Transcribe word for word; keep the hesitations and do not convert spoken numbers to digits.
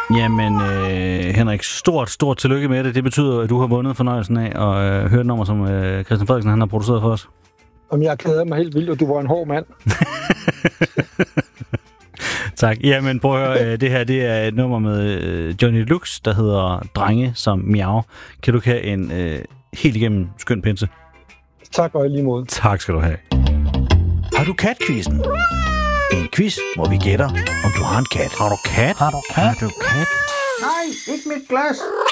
Jamen, øh, Henrik, stort, stort tillykke med det. Det betyder, at du har vundet fornøjelsen af at øh, høre et nummer, som øh, Christian Frederiksen han har produceret for os. Om jeg klæder mig helt vildt, og du var en hård mand. Tak. Jamen, prøv at høre. Det her, det er et nummer med Johnny Lux, der hedder Drenge som Miau. Kan du have en øh, helt igennem skøn pinse? Tak og i lige måde. Tak skal du have. Har du katquizzen? En quiz, hvor vi gætter, om du har en kat. Har du kat? Har du kat? Har du kat? Nej, ikke mit glas.